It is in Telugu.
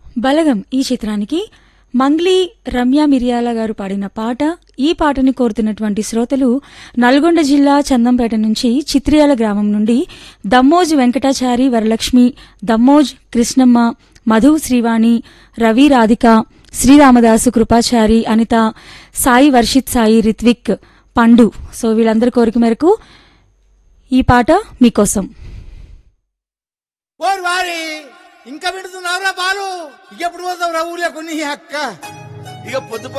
బలగం ఈ చిత్రానికి మంగ్లీ రమ్య మిరియాల గారు పాడిన పాట. ఈ పాటని కోరుతున్నటువంటి శ్రోతలు నల్గొండ జిల్లా చందంపేట నుంచి చిత్రియాల గ్రామం నుండి దమ్మోజ్ వెంకటాచారి, వరలక్ష్మి, దమ్మోజ్ కృష్ణమ్మ, మధు శ్రీవాణి, రవి రాధిక, శ్రీరామదాసు, కృపాచారి, అనిత, సాయి వర్షిత్, సాయి రిత్విక్, పండు. సో వీళ్ళందరి కోరిక మేరకు ఈ పాట మీకోసం. ఇంకా పెడుతున్నావురా పాలు, ఎప్పుడు పోతావు రా ఊర్లో కొన్ని అక్క? ఇక పొద్దు